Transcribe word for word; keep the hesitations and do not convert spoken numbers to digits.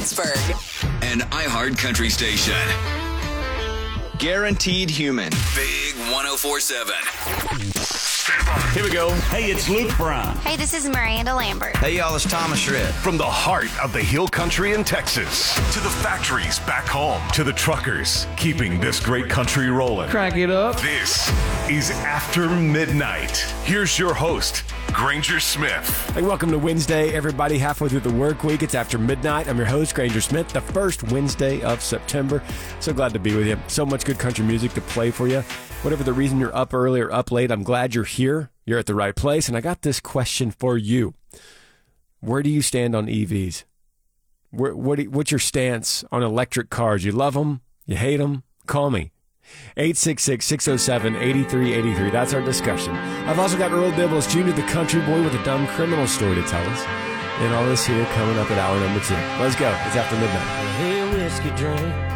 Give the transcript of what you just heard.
Pittsburgh. An iHeart Country station. Guaranteed Human. Big one oh four seven. Here we go. Hey, it's Luke Brown. Hey, this is Miranda Lambert. Hey, y'all, it's Thomas Shred. From the heart of the Hill Country in Texas to the factories back home to the truckers keeping this great country rolling. Crank it up. This is After Midnight. Here's your host, Granger Smith. Hey, welcome to Wednesday, everybody. Halfway through the work week, it's After Midnight. I'm your host, Granger Smith, the first Wednesday of September. So glad to be with you. So much good country music to play for you. Whatever the reason you're up early or up late, I'm glad you're here. You're at the right place. And I got this question for you. Where do you stand on E Vs? Where, what do you, what's your stance on electric cars? You love them? You hate them? Call me. eight six six, six oh seven, eight three eight three. That's our discussion. I've also got Earl Dibbles, Junior the Country Boy, with a dumb criminal story to tell us. And all this here coming up at hour number two. Let's go. It's After Midnight. Hey, whiskey drink.